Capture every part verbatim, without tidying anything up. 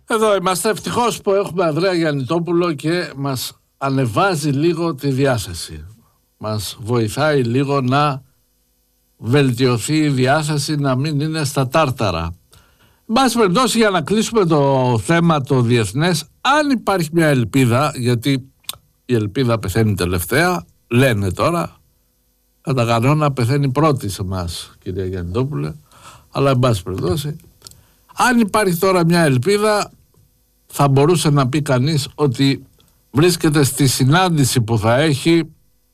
Εδώ είμαστε, ευτυχώς που έχουμε Ανδρέα Γιαννητόπουλο και μας ανεβάζει λίγο τη διάθεση. Μας βοηθάει λίγο να βελτιωθεί η διάθεση, να μην είναι στα τάρταρα. Εν πάση περιπτώσει, για να κλείσουμε το θέμα το διεθνές, αν υπάρχει μια ελπίδα, γιατί η ελπίδα πεθαίνει τελευταία, λένε τώρα, κατά κανόνα πεθαίνει πρώτη σε εμάς, κυρία Γιαννητόπουλε, αλλά εν πάση περιπτώσει, αν υπάρχει τώρα μια ελπίδα, θα μπορούσε να πει κανείς ότι βρίσκεται στη συνάντηση που θα έχει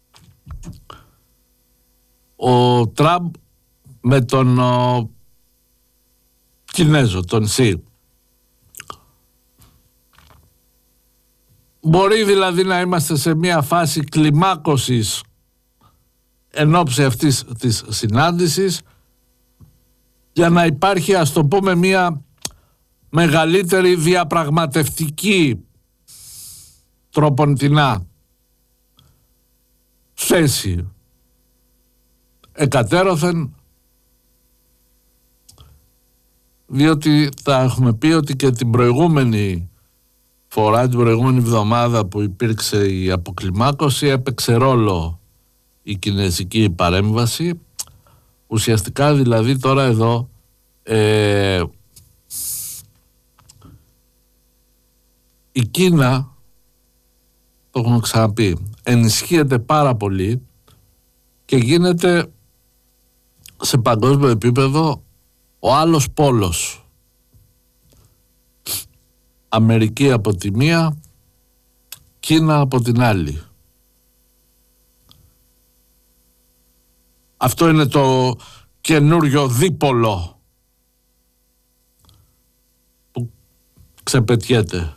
ο Τραμπ με τον ο, Κινέζο, τον Σι. Μπορεί δηλαδή να είμαστε σε μια φάση κλιμάκωσης εν ώψη αυτής της συνάντησης, για να υπάρχει, ας το πούμε, μια μεγαλύτερη διαπραγματευτική τροποντινά θέση εκατέρωθεν, διότι θα έχουμε πει ότι και την προηγούμενη φορά, την προηγούμενη εβδομάδα που υπήρξε η αποκλιμάκωση, έπαιξε ρόλο η κινέζικη παρέμβαση. Ουσιαστικά δηλαδή τώρα εδώ ε, η Κίνα, το έχουμε ξαναπεί, ενισχύεται πάρα πολύ και γίνεται σε παγκόσμιο επίπεδο ο άλλος πόλος. Αμερική από τη μία, Κίνα από την άλλη. Αυτό είναι το καινούριο δίπολο που ξεπετιέται.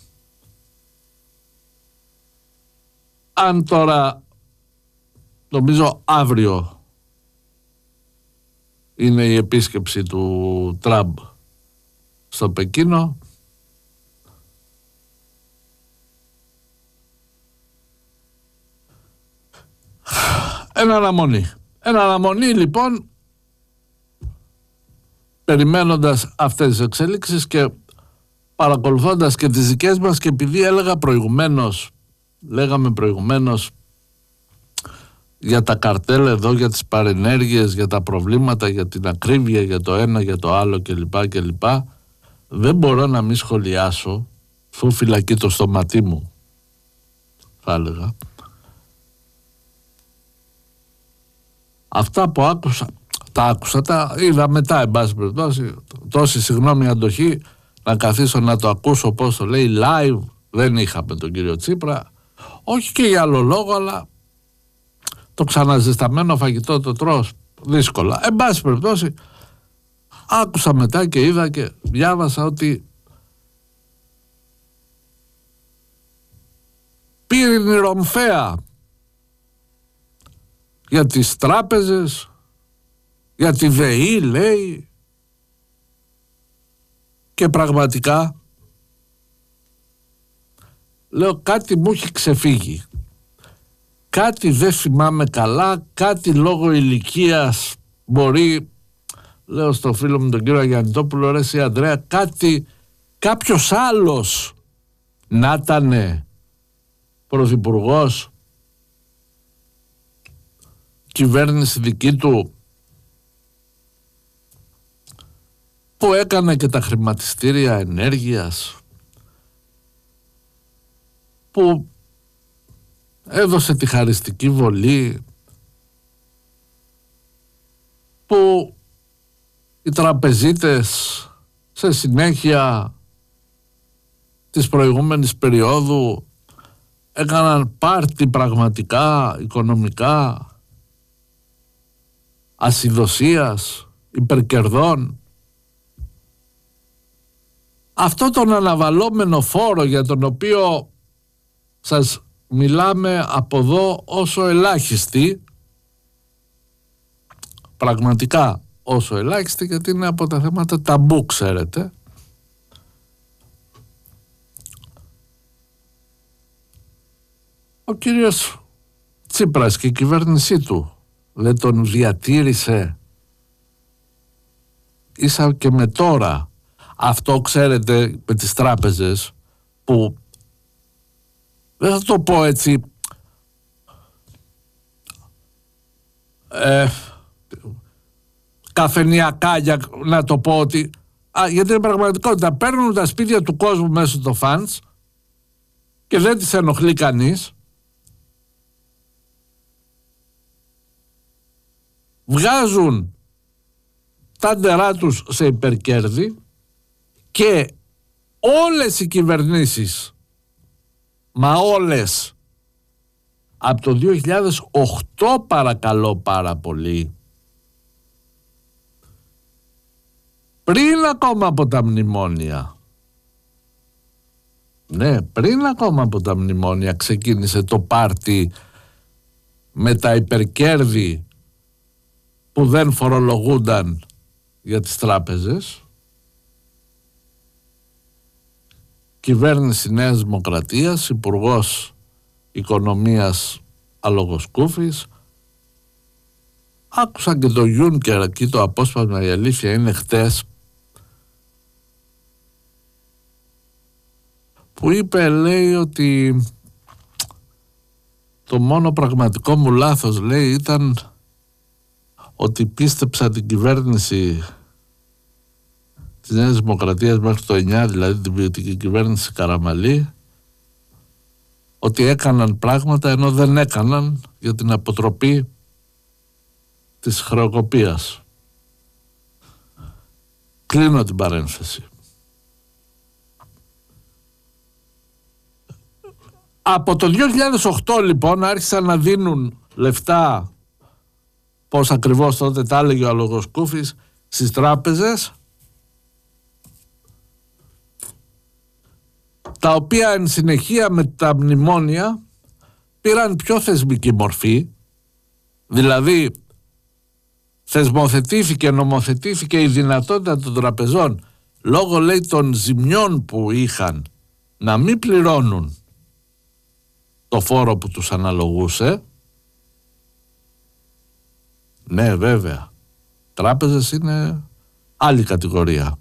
Αν τώρα, νομίζω αύριο είναι η επίσκεψη του Τραμπ στο Πεκίνο, Ένα αναμονή. Ένα αναμονή λοιπόν, περιμένοντας αυτές τις εξέλιξεις και παρακολουθώντας και τις δικές μας, και επειδή έλεγα προηγουμένως, λέγαμε προηγουμένως για τα καρτέλ εδώ, για τις παρενέργειες, για τα προβλήματα, για την ακρίβεια, για το ένα, για το άλλο κλπ. κλπ. Δεν μπορώ να μην σχολιάσω, αφού φυλακεί το στόματί μου, θα έλεγα, αυτά που άκουσα, τα άκουσα, τα είδα μετά, εν πάση περιπτώσει, τόση συγγνώμη αντοχή να καθίσω να το ακούσω, πώς το λέει, live, δεν είχαμε τον κύριο Τσίπρα, όχι και για άλλο λόγο, αλλά το ξαναζεσταμένο φαγητό το τρως δύσκολα. Εν πάση περιπτώσει, άκουσα μετά και είδα και διάβασα ότι πύρινη ρομφαία για τις τράπεζες, για τη ΔΕΗ λέει, και πραγματικά λέω κάτι μου έχει ξεφύγει, κάτι δεν θυμάμαι καλά, κάτι λόγω ηλικίας μπορεί, λέω στο φίλο μου τον κύριο Γιαννητόπουλο, ρε εσύ Ανδρέα, κάτι, κάποιος άλλος να ήτανε πρωθυπουργός, κυβέρνηση δική του, που έκανε και τα χρηματιστήρια ενέργειας, που έδωσε τη χαριστική βολή, που οι τραπεζίτες σε συνέχεια της προηγούμενης περίοδου έκαναν πάρτι πραγματικά οικονομικά, ασυδοσίας, υπερκερδών. Αυτό τον αναβαλώμενο φόρο, για τον οποίο σας μιλάμε από εδώ όσο ελάχιστη, πραγματικά όσο ελάχιστη, γιατί είναι από τα θέματα ταμπού, ξέρετε, ο κύριος Τσίπρας και η κυβέρνησή του δεν τον διατήρησε ίσα και με τώρα. Αυτό ξέρετε με τις τράπεζες που δεν θα το πω έτσι ε, καφενιακά για να το πω ότι α, γιατί είναι πραγματικότητα, παίρνουν τα σπίτια του κόσμου μέσω των funds και δεν τις ενοχλεί κανείς, βγάζουν τα ντερά τους σε υπερκέρδη και όλες οι κυβερνήσεις, μα όλες, από το δύο χιλιάδες οκτώ παρακαλώ πάρα πολύ, πριν ακόμα από τα μνημόνια, ναι, πριν ακόμα από τα μνημόνια ξεκίνησε το πάρτι με τα υπερκέρδη που δεν φορολογούνταν για τις τράπεζες. Κυβέρνηση Νέας Δημοκρατίας, Υπουργός Οικονομίας Αλογοσκούφης. Άκουσα και το Γιούνκερ εκεί, το απόσπασμα, η αλήθεια είναι χτες, που είπε, λέει, ότι το μόνο πραγματικό μου λάθος, λέει, ήταν ότι πίστεψα την κυβέρνηση της Νέας Δημοκρατίας μέχρι το εννιά, δηλαδή την ποιοτική κυβέρνηση Καραμαλή, ότι έκαναν πράγματα ενώ δεν έκαναν για την αποτροπή της χρεοκοπίας. Κλείνω την παρένθεση. Από το δύο χιλιάδες οκτώ λοιπόν άρχισαν να δίνουν λεφτά, πώς ακριβώς τότε τα έλεγε ο Αλογοσκούφης, στις τράπεζες, τα οποία εν συνεχεία με τα μνημόνια πήραν πιο θεσμική μορφή, δηλαδή θεσμοθετήθηκε, νομοθετήθηκε η δυνατότητα των τραπεζών, λόγω, λέει, των ζημιών που είχαν, να μην πληρώνουν το φόρο που τους αναλογούσε. Ναι, βέβαια, τράπεζες είναι άλλη κατηγορία.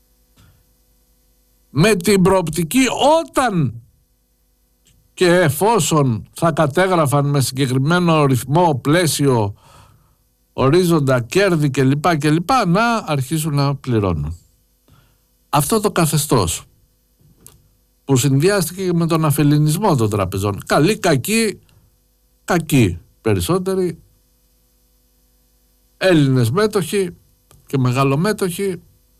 Με την προοπτική, όταν και εφόσον θα κατέγραφαν με συγκεκριμένο ρυθμό, πλαίσιο, ορίζοντα, κέρδη κλπ, κλπ, να αρχίσουν να πληρώνουν. Αυτό το καθεστώς που συνδυάστηκε με τον αφελινισμό των τραπεζών, καλή, κακή, κακή περισσότεροι, Έλληνες μέτοχοι και μεγαλομέτοχοι,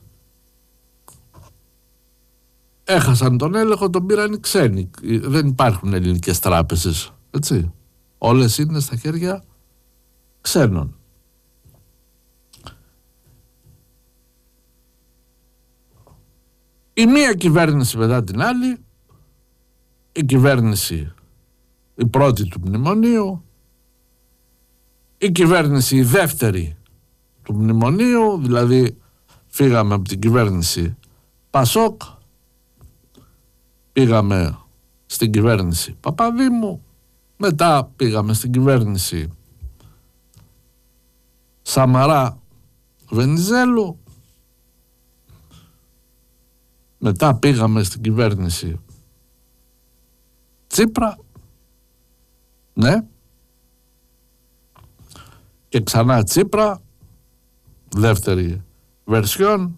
έχασαν τον έλεγχο, τον πήραν οι ξένοι. Δεν υπάρχουν ελληνικές τράπεζες, έτσι. Όλες είναι στα χέρια ξένων. Η μία κυβέρνηση μετά την άλλη, η κυβέρνηση η πρώτη του μνημονίου, η κυβέρνηση η δεύτερη του μνημονίου, δηλαδή φύγαμε από την κυβέρνηση Πασόκ, πήγαμε στην κυβέρνηση Παπαδήμου, μετά πήγαμε στην κυβέρνηση Σαμαρά Βενιζέλου, μετά πήγαμε στην κυβέρνηση Τσίπρα, ναι, και ξανά Τσίπρα, δεύτερη βερσιόν,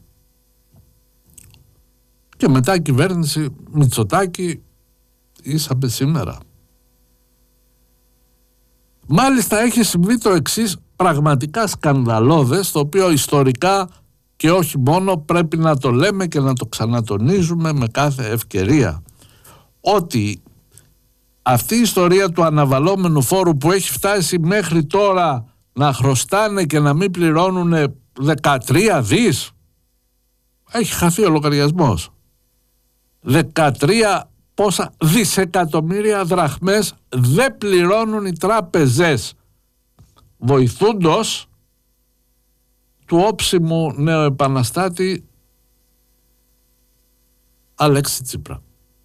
και μετά κυβέρνηση Μητσοτάκη, ήσαμε σήμερα. Μάλιστα έχει συμβεί το εξής πραγματικά σκανδαλώδες, το οποίο ιστορικά και όχι μόνο πρέπει να το λέμε και να το ξανατονίζουμε με κάθε ευκαιρία, ότι αυτή η ιστορία του αναβαλώμενου φόρου που έχει φτάσει μέχρι τώρα να χρωστάνε και να μην πληρώνουν δεκατρία δις, έχει χαθεί ο λογαριασμός. δεκατρία πόσα δισεκατομμύρια δραχμές δεν πληρώνουν οι τράπεζες, βοηθούντος του όψιμου νεοεπαναστάτη Αλέξη Τσίπρα.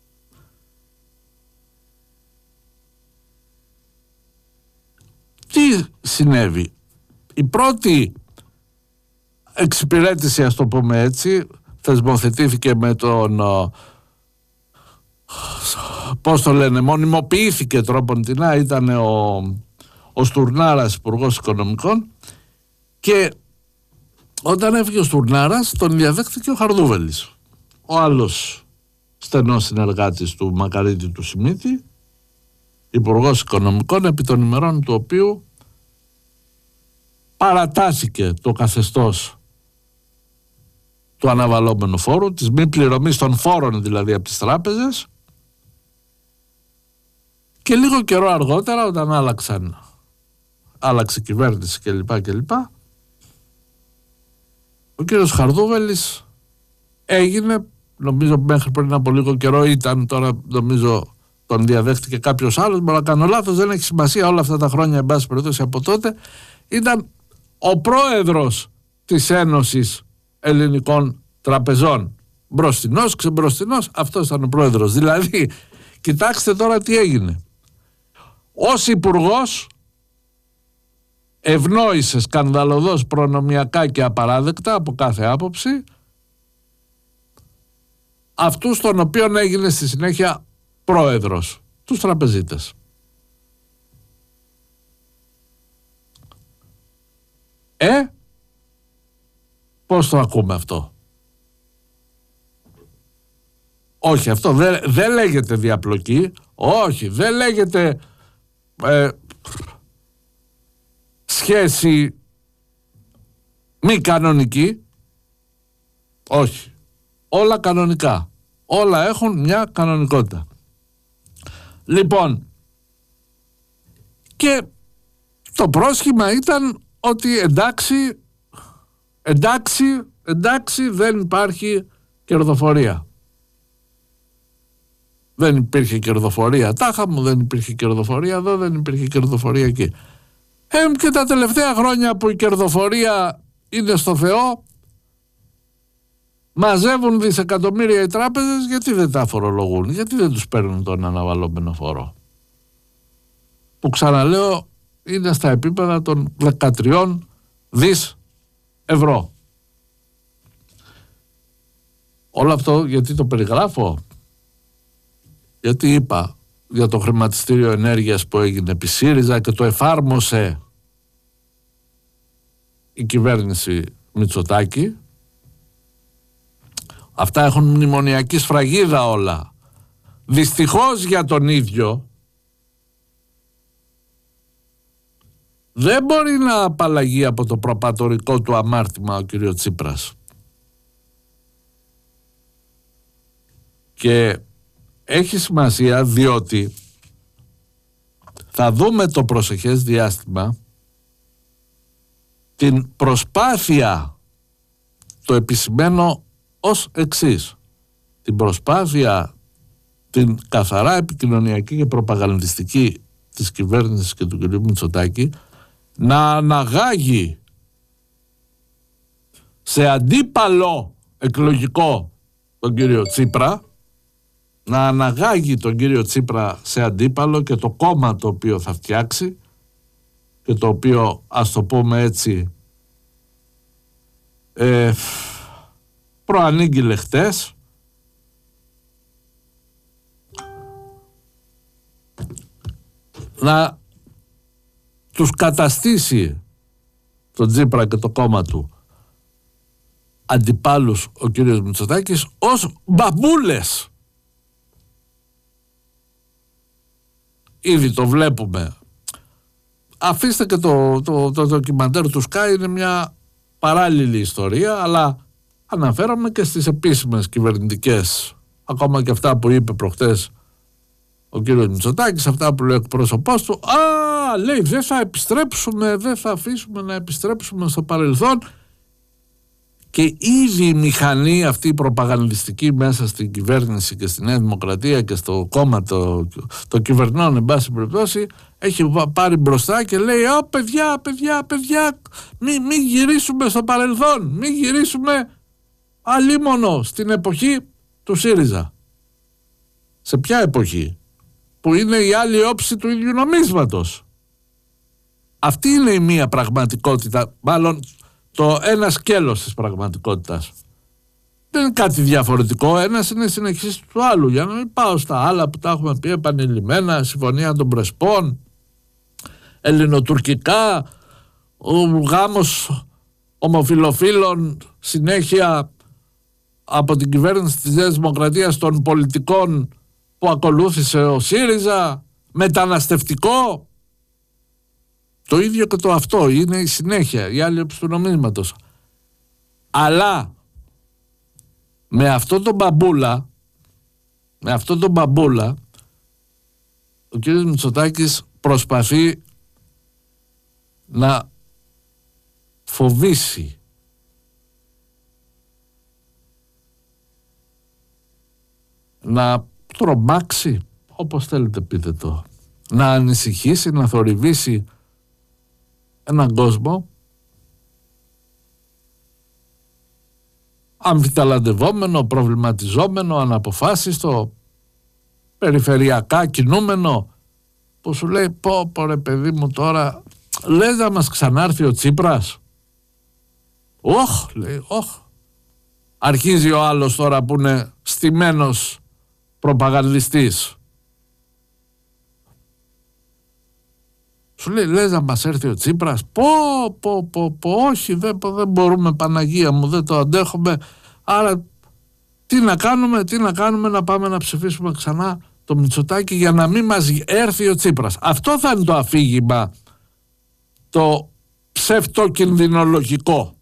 Τι συνέβη? Η πρώτη εξυπηρέτηση, ας το πούμε έτσι, θεσμοθετήθηκε με τον, πώς το λένε, μονιμοποιήθηκε τρόποντινά, ήταν ο, ο Στουρνάρας υπουργός Οικονομικών, και όταν έφυγε ο Στουρνάρας τον διαδέχτηκε ο Χαρδούβελης, ο άλλος στενός συνεργάτης του Μακαρίτη του Σιμίτη, υπουργός Οικονομικών, επί των ημερών του οποίου παρατάθηκε το καθεστώς του αναβαλόμενου φόρου, της μη πληρωμής των φόρων δηλαδή από τις τράπεζες, και λίγο καιρό αργότερα, όταν άλλαξαν, άλλαξε η κυβέρνηση κλπ. κλπ, ο κύριος Χαρδούβελης έγινε, νομίζω μέχρι πριν από λίγο καιρό ήταν, τώρα νομίζω τον διαδέχτηκε κάποιος άλλος, μπορεί να κάνω λάθος, δεν έχει σημασία, όλα αυτά τα χρόνια, εν πάση περιπτώσει από τότε, ήταν ο πρόεδρος της Ένωσης Ελληνικών Τραπεζών. Μπροστινός, ξεμπροστινός, αυτός ήταν ο πρόεδρος. Δηλαδή, κοιτάξτε τώρα τι έγινε. Ως υπουργός ευνόησε σκανδαλωδώς, προνομιακά και απαράδεκτα από κάθε άποψη αυτούς των οποίων έγινε στη συνέχεια πρόεδρος, τους τραπεζίτες. Ε, πώς το ακούμε αυτό? Όχι, αυτό δεν, δεν λέγεται διαπλοκή, όχι, δεν λέγεται ε, σχέση μη κανονική, όχι, όλα κανονικά, όλα έχουν μια κανονικότητα. Λοιπόν, και το πρόσχημα ήταν ότι εντάξει, εντάξει, εντάξει, δεν υπάρχει κερδοφορία. Δεν υπήρχε κερδοφορία τάχα μου, δεν υπήρχε κερδοφορία εδώ, δεν υπήρχε κερδοφορία εκεί. Ε, και τα τελευταία χρόνια που η κερδοφορία είναι στο Θεό, μαζεύουν δισεκατομμύρια οι τράπεζες, γιατί δεν τα φορολογούν, γιατί δεν τους παίρνουν τον αναβαλόμενο φόρο, που ξαναλέω είναι στα επίπεδα των δεκατρία δις ευρώ. Όλο αυτό γιατί το περιγράφω? Γιατί είπα για το χρηματιστήριο ενέργειας που έγινε επί ΣΥΡΙΖΑ και το εφάρμοσε η κυβέρνηση Μητσοτάκη. Αυτά έχουν μνημονιακή σφραγίδα όλα. Δυστυχώς για τον ίδιο δεν μπορεί να απαλλαγεί από το προπατορικό του αμάρτημα ο κύριος Τσίπρας. Και έχει σημασία διότι θα δούμε το προσεχές διάστημα την προσπάθεια, το επισημαίνω ως εξής, την προσπάθεια την καθαρά επικοινωνιακή και προπαγανδιστική της κυβέρνησης και του κ. Μητσοτάκη να αναγάγει σε αντίπαλο εκλογικό τον κύριο Τσίπρα, να αναγάγει τον κύριο Τσίπρα σε αντίπαλο και το κόμμα το οποίο θα φτιάξει και το οποίο, ας το πούμε έτσι, ε, προανήγγειλε χτες, να τους καταστήσει τον Τσίπρα και το κόμμα του αντιπάλους ο κύριος Μητσοτάκης ως μπαμπούλες. Ήδη το βλέπουμε. Αφήστε και το, το, το ντοκιμαντέρ του Sky, είναι μια παράλληλη ιστορία, αλλά αναφέρομαι και στις επίσημες κυβερνητικές, ακόμα και αυτά που είπε προχτές ο κύριος Μητσοτάκης, αυτά που λέει ο εκπρόσωπός του. Α, λέει, δεν θα επιστρέψουμε, δεν θα αφήσουμε να επιστρέψουμε στο παρελθόν. Και ήδη η μηχανή αυτή η προπαγανδιστική μέσα στην κυβέρνηση και στη Νέα Δημοκρατία και στο κόμμα το, το κυβερνών, εν πάση περιπτώσει, έχει πάρει μπροστά και λέει: «Ω παιδιά, παιδιά, παιδιά, μην μη γυρίσουμε στο παρελθόν, μην γυρίσουμε αλίμονο στην εποχή του ΣΥΡΙΖΑ». Σε ποια εποχή? Που είναι η άλλη όψη του ίδιου νομίσματος. Αυτή είναι η μία πραγματικότητα, μάλλον το ένα σκέλος της πραγματικότητας. Δεν είναι κάτι διαφορετικό. Ένας είναι συνεχής του άλλου. Για να μην πάω στα άλλα που τα έχουμε πει επανειλημμένα, συμφωνία των Πρεσπών, ελληνοτουρκικά, ο γάμος ομοφιλοφίλων συνέχεια από την κυβέρνηση της Νέας Δημοκρατίας των πολιτικών που ακολούθησε ο ΣΥΡΙΖΑ, μεταναστευτικό. Το ίδιο και το αυτό είναι η συνέχεια, η άλλη όψη του νομίσματος. Αλλά με αυτό τον μπαμπούλα, με αυτό τον μπαμπούλα, ο κ. Μητσοτάκης προσπαθεί να φοβήσει, να τρομάξει, όπως θέλετε πείτε το, να ανησυχήσει, να θορυβήσει έναν κόσμο αμφιταλαντευόμενο, προβληματιζόμενο, αναποφάσιστο, περιφερειακά κινούμενο, που σου λέει πω πω ρε παιδί μου τώρα λες να μας ξανάρθει ο Τσίπρας. Όχ, λέει, όχ. Αρχίζει ο άλλος τώρα που είναι στημένος προπαγανδιστής. Σου λέει, λες να μας έρθει ο Τσίπρας. Πω, πω, πω, πω, όχι, δεν, δεν μπορούμε, Παναγία μου, δεν το αντέχουμε. Άρα τι να κάνουμε, τι να κάνουμε, να πάμε να ψηφίσουμε ξανά το Μητσοτάκη για να μην μας έρθει ο Τσίπρας. Αυτό θα είναι το αφήγημα, το ψευτοκινδυνολογικό.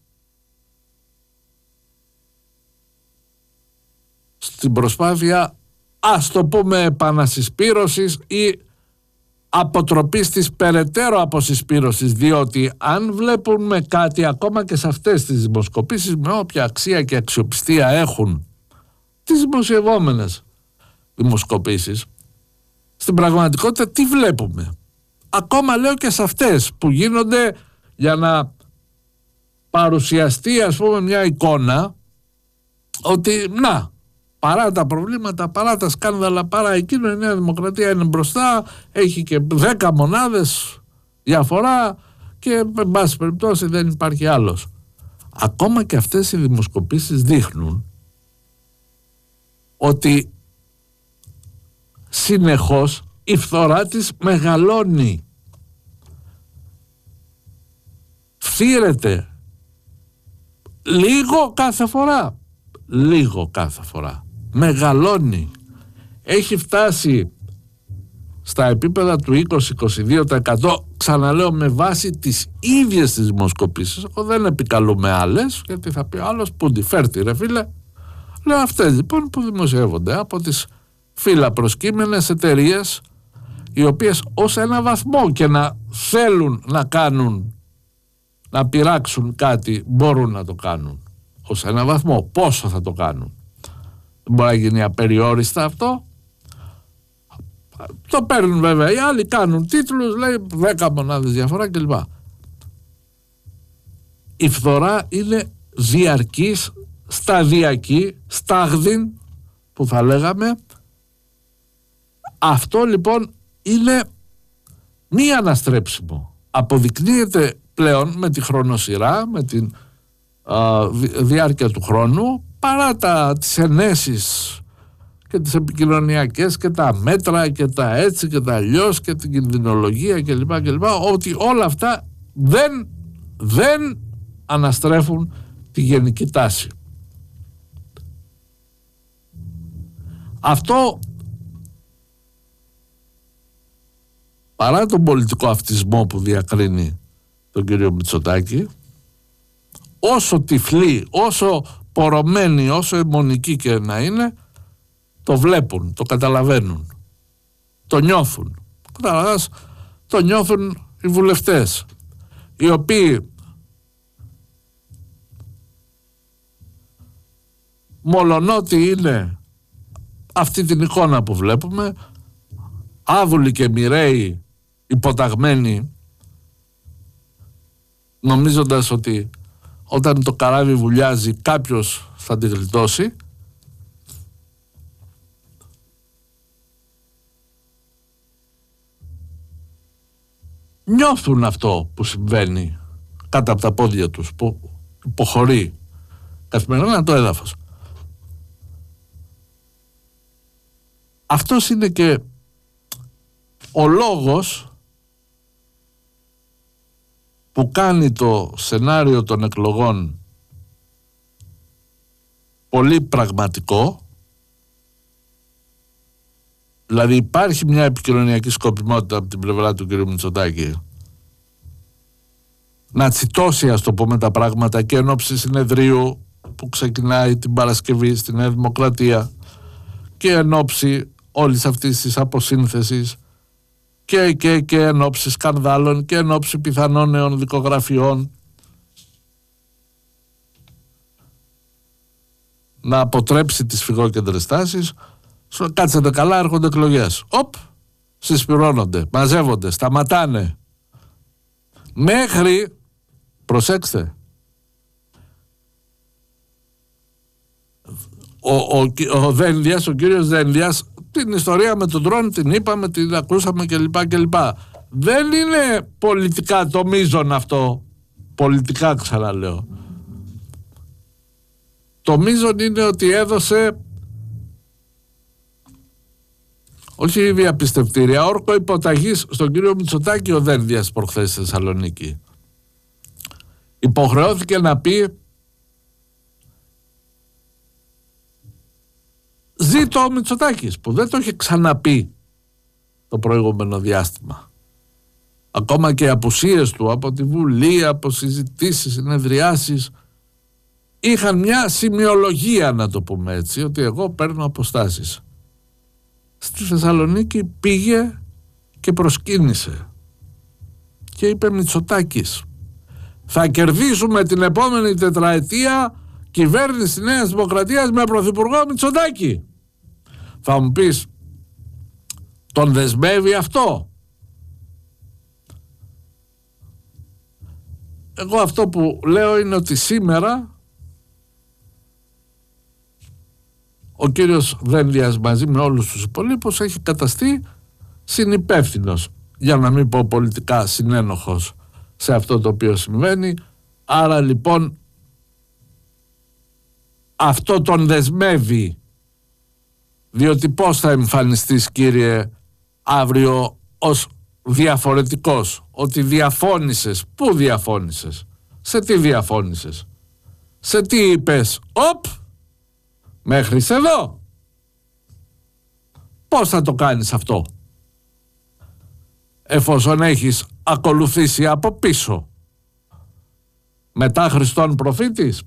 Στην προσπάθεια, ας το πούμε, επανασυσπήρωσης ή αποτροπής της περαιτέρω αποσυσπήρωσης, διότι αν βλέπουμε κάτι ακόμα και σε αυτές τις δημοσκοπήσεις, με όποια αξία και αξιοπιστία έχουν τις δημοσιευόμενες δημοσκοπήσεις, στην πραγματικότητα τι βλέπουμε? Ακόμα λέω και σε αυτές που γίνονται για να παρουσιαστεί, ας πούμε, μια εικόνα ότι να, παρά τα προβλήματα, παρά τα σκάνδαλα, παρά εκείνο, η Νέα Δημοκρατία είναι μπροστά, έχει και δέκα μονάδες διαφορά και εν πάση περιπτώσει δεν υπάρχει άλλος. Ακόμα και αυτές οι δημοσκοπήσεις δείχνουν ότι συνεχώς η φθορά της μεγαλώνει. Φθήρεται λίγο κάθε φορά. Λίγο κάθε φορά. Μεγαλώνει. Έχει φτάσει στα επίπεδα του είκοσι με είκοσι δύο τοις εκατό, ξαναλέω, με βάση τις ίδιες τις δημοσκοπήσεις. Εγώ δεν επικαλούμε άλλες, γιατί θα πει άλλος που τη φέρτη ρε φίλε. Λέω αυτές λοιπόν που δημοσιεύονται από τις φύλαπροσκύμενες εταιρείες, οι οποίες ως ένα βαθμό και να θέλουν να κάνουν, να πειράξουν κάτι, μπορούν να το κάνουν. Ως ένα βαθμό. Πόσο θα το κάνουν? Δεν μπορεί να γίνει απεριόριστα αυτό. Το παίρνουν βέβαια οι άλλοι, κάνουν τίτλους, λέει δέκα μονάδες διαφορά κλπ. Η φθορά είναι διαρκής, σταδιακή, στάγδιν που θα λέγαμε. Αυτό λοιπόν είναι μη αναστρέψιμο. Αποδεικνύεται πλέον με τη χρονοσυρά, με την α, διάρκεια του χρόνου, παρά τα, τις ενέσεις και τις επικοινωνιακές και τα μέτρα και τα έτσι και τα αλλιώς και την κινδυνολογία κλπ, κλπ, ότι όλα αυτά δεν, δεν αναστρέφουν τη γενική τάση. Αυτό, παρά τον πολιτικό αυτισμό που διακρίνει τον κύριο Μητσοτάκη, όσο τυφλοί, όσο πορωμένοι, όσο αιμονικοί και να είναι, το βλέπουν, το καταλαβαίνουν, το νιώθουν. Καταλαβαίνεις, το νιώθουν οι βουλευτές, οι οποίοι μολονότι είναι αυτή την εικόνα που βλέπουμε, άβουλοι και μοιραίοι, υποταγμένοι, νομίζοντας ότι όταν το καράβι βουλιάζει κάποιος θα τη γλιτώσει, νιώθουν αυτό που συμβαίνει κάτω από τα πόδια τους, που υποχωρεί καθημερινά το έδαφος. αυτός είναι και ο λόγος που κάνει το σενάριο των εκλογών πολύ πραγματικό. Δηλαδή υπάρχει μια επικοινωνιακή σκοπιμότητα από την πλευρά του κ. Μητσοτάκη να τσιτώσει, ας το πούμε, τα πράγματα και εν ώψη συνεδρίου που ξεκινάει την Παρασκευή στη Νέα Δημοκρατία και εν ώψη όλης αυτής της αποσύνθεσης και, και, και εν ώψη σκανδάλων και εν ώψη πιθανών νέων δικογραφιών, να αποτρέψει τις φυγόκεντρες τάσεις. Κάτσετε καλά, έρχονται εκλογές. Οπ, συσπυρώνονται, μαζεύονται, σταματάνε. Μέχρι, προσέξτε, ο, ο, ο Δένδιας, ο κύριος Δένδιας, την ιστορία με τον Τρόν την είπαμε, την ακούσαμε κλπ. κλπ. Δεν είναι πολιτικά το μείζον αυτό. Πολιτικά, ξαναλέω. Το μείζον είναι ότι έδωσε, όχι διαπιστευτήρια, όρκο υποταγής στον κύριο Μητσοτάκη ο Δένδιας προχθές στη Θεσσαλονίκη. Υποχρεώθηκε να πει ζήτω ο Μητσοτάκης, που δεν το είχε ξαναπεί το προηγούμενο διάστημα. Ακόμα και οι απουσίες του από τη Βουλή, από συζητήσεις, συνεδριάσεις, είχαν μια σημειολογία, να το πούμε έτσι, ότι εγώ παίρνω αποστάσεις. Στη Θεσσαλονίκη πήγε και προσκύνησε και είπε Μητσοτάκης, θα κερδίσουμε την επόμενη τετραετία κυβέρνηση Νέας Δημοκρατίας με πρωθυπουργό Μητσοτάκη. Θα μου πεις, τον δεσμεύει αυτό? Εγώ αυτό που λέω είναι ότι σήμερα ο κύριος Δένδιας μαζί με όλους τους υπολείπους έχει καταστεί συνυπεύθυνος, για να μην πω πολιτικά συνένοχος, σε αυτό το οποίο συμβαίνει. Άρα λοιπόν αυτό τον δεσμεύει, διότι πώς θα εμφανιστείς, κύριε, αύριο ως διαφορετικός? Ότι διαφώνησες. Πού διαφώνησες? Σε τι διαφώνησες? Σε τι είπες? Οπ, μέχρι εδώ. Πώς θα το κάνεις αυτό, εφόσον έχεις ακολουθήσει από πίσω? Μετά Χριστόν προφήτης.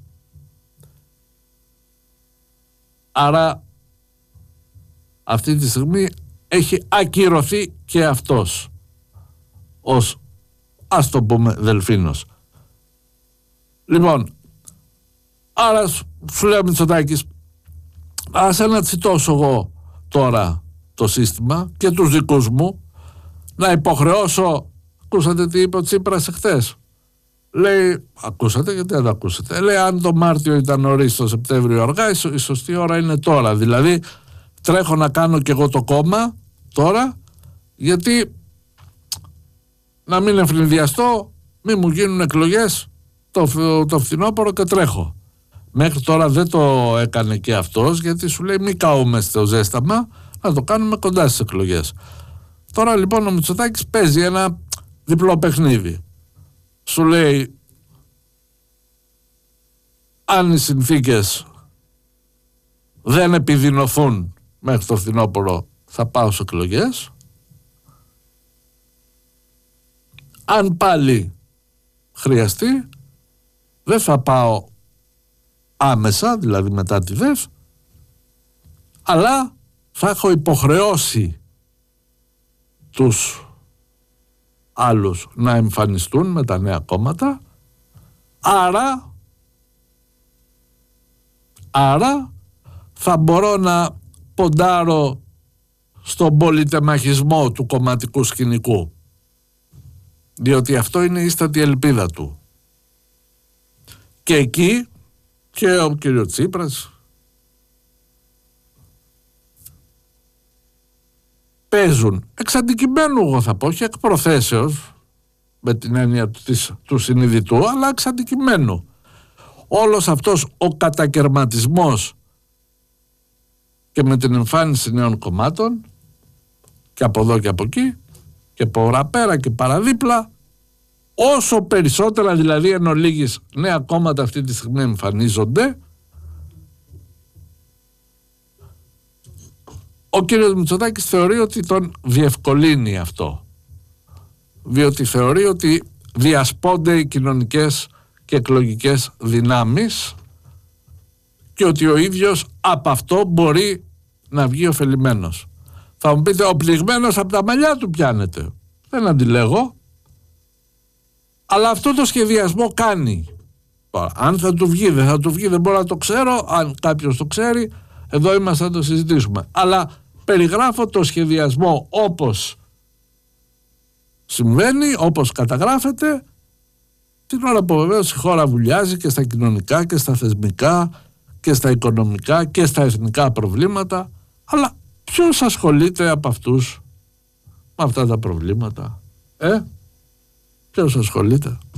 Άρα αυτή τη στιγμή έχει ακυρωθεί και αυτός ως, ας το πούμε, δελφίνος. Λοιπόν, άρα σου λέω Μητσοτάκης, ας ανατσιτώσω εγώ τώρα το σύστημα και τους δικούς μου, να υποχρεώσω. Ακούσατε τι είπε ο Τσίπρας εχθές? Λέει, ακούσατε, γιατί δεν ακούσατε? Λέει, αν το Μάρτιο ήταν νωρίς, το Σεπτέμβριο αργά, η σωστή ώρα είναι τώρα. Δηλαδή τρέχω να κάνω κι εγώ το κόμμα τώρα, γιατί να μην ευνηδιαστώ, μην μου γίνουν εκλογές το, το φθινόπωρο και τρέχω. Μέχρι τώρα δεν το έκανε και αυτός, γιατί σου λέει μην καούμε στο ζέσταμα, να το κάνουμε κοντά στις εκλογές. Τώρα λοιπόν ο Μητσοτάκης παίζει ένα διπλό παιχνίδι. Σου λέει, αν οι συνθήκες δεν επιδεινωθούν μέχρι το φθινόπωρο, θα πάω σε εκλογές. Αν πάλι χρειαστεί, δεν θα πάω άμεσα, δηλαδή μετά τη ΔΕΦ, αλλά θα έχω υποχρεώσει τους άλλους να εμφανιστούν με τα νέα κόμματα. Άρα άρα θα μπορώ να ποντάρω στον πολυτεμαχισμό του κομματικού σκηνικού, διότι αυτό είναι η ίστατη ελπίδα του. Και εκεί και ο κύριος Τσίπρας παίζουν εξ αντικειμένου, εγώ θα πω, όχι εκ προθέσεως, με την έννοια του, της, του συνειδητού, αλλά εξ αντικειμένου. Όλος αυτός ο κατακερματισμός και με την εμφάνιση νέων κομμάτων και από εδώ και από εκεί και παραπέρα και παραδίπλα, όσο περισσότερα δηλαδή εν ολίγης νέα κόμματα αυτή τη στιγμή εμφανίζονται, ο κύριος Μητσοτάκης θεωρεί ότι τον διευκολύνει αυτό, διότι θεωρεί ότι διασπώνται οι κοινωνικές και εκλογικές δυνάμεις και ότι ο ίδιος από αυτό μπορεί να βγει ωφελημένος. Θα μου πείτε, ο πληγμένος από τα μαλλιά του πιάνεται. Δεν αντιλέγω. Αλλά αυτό το σχεδιασμό κάνει. Αν θα του βγει, δεν θα του βγει, δεν μπορώ να το ξέρω. Αν κάποιος το ξέρει, εδώ είμαστε να το συζητήσουμε. Αλλά περιγράφω το σχεδιασμό όπως συμβαίνει, όπως καταγράφεται, την ώρα που βεβαίως η χώρα βουλιάζει και στα κοινωνικά και στα θεσμικά και στα οικονομικά και στα εθνικά προβλήματα. Αλλά ποιος ασχολείται από αυτούς με αυτά τα προβλήματα? Ε, ποιος ασχολείται?